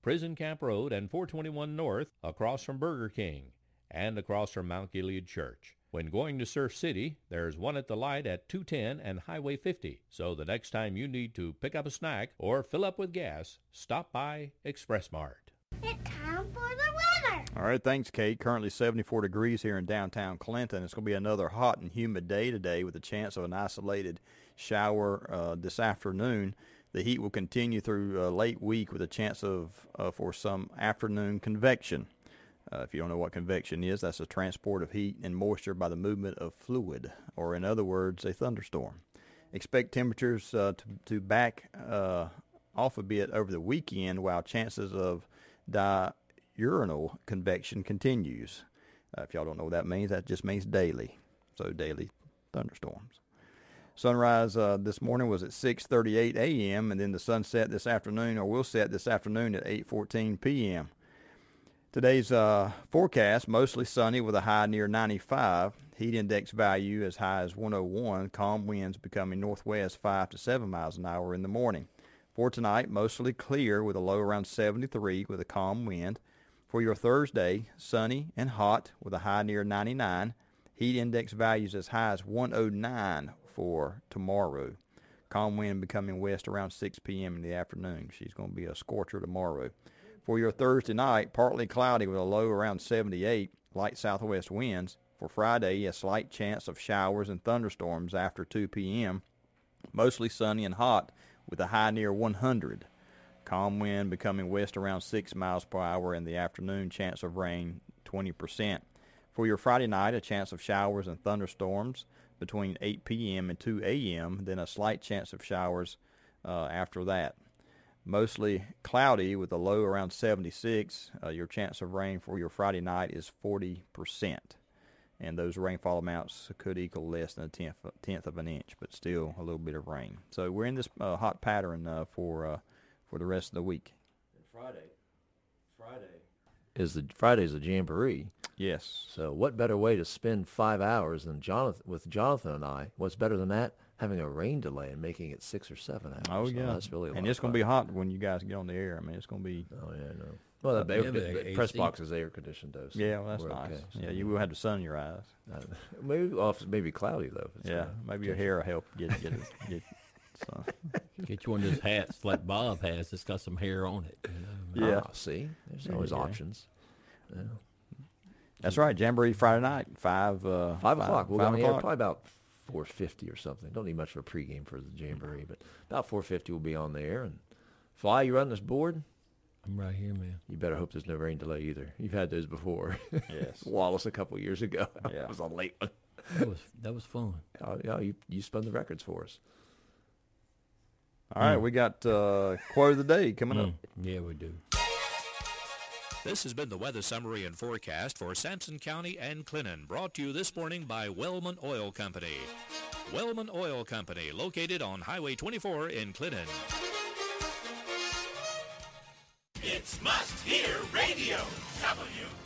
Prison Camp Road and 421 North, across from Burger King, and across from Mount Gilead Church. When going to Surf City, there's one at the light at 210 and Highway 50. So the next time you need to pick up a snack or fill up with gas, stop by Express Mart. It's time for the weather. All right, thanks, Kate. Currently 74 degrees here in downtown Clinton. It's going to be another hot and humid day today with a chance of an isolated shower this afternoon. The heat will continue through late week with a chance for some afternoon convection. If you don't know what convection is, that's the transport of heat and moisture by the movement of fluid, or in other words, a thunderstorm. Expect temperatures to back off a bit over the weekend, while chances of diurnal convection continues. If y'all don't know what that means, that just means daily. So daily thunderstorms. Sunrise this morning was at 6:38 a.m., and then the sun set this afternoon, or will set this afternoon at 8:14 p.m. Today's forecast, mostly sunny with a high near 95. Heat index value as high as 101. Calm winds becoming northwest 5 to 7 miles an hour in the morning. For tonight, mostly clear with a low around 73 with a calm wind. For your Thursday, sunny and hot with a high near 99. Heat index values as high as 109 for tomorrow. Calm wind becoming west around 6 p.m. in the afternoon. She's going to be a scorcher tomorrow. For your Thursday night, partly cloudy with a low around 78, light southwest winds. For Friday, a slight chance of showers and thunderstorms after 2 p.m. Mostly sunny and hot with a high near 100. Calm wind becoming west around 6 miles per hour in the afternoon. Chance of rain 20%. For your Friday night, a chance of showers and thunderstorms between 8 p.m. and 2 a.m., then a slight chance of showers after that. Mostly cloudy with a low around 76. Your chance of rain for your Friday night is 40%. And those rainfall amounts could equal less than a tenth of an inch, but still a little bit of rain. So we're in this hot pattern for the rest of the week. And Friday's the Jamboree. Yes. So what better way to spend 5 hours than with Jonathan and I? What's better than that? Having a rain delay and making it 6 or 7 hours. Oh, yeah. So that's really a lot and it's of going fun. to be hot when you guys get on the air. I mean, it's going to be... Oh, yeah, I know. Well, the press box is air conditioned, though. So yeah, well, that's we're nice. okay. So Yeah, you will have the sun in your eyes. Maybe cloudy, though. Yeah, maybe your hair will help get sun. Get you one of those hats like Bob has that's got some hair on it. Yeah. See? There's always options. Yeah. That's right. Jamboree Friday night, 5 o'clock. We'll 5 go here o'clock. probably about 4:50 or something. Don't need much for a pregame for the Jamboree, but about 4:50 we'll be on the air. And Fly, you run this board? I'm right here, man. You better hope there's no rain delay either. You've had those before. Yes. Wallace a couple years ago. Yeah. That was a late one. That was fun. Oh, yeah, you spun the records for us. All right, we got quote of the day coming up. Yeah, we do. This has been the weather summary and forecast for Sampson County and Clinton, brought to you this morning by Wellman Oil Company. Wellman Oil Company, located on Highway 24 in Clinton. It's must-hear radio.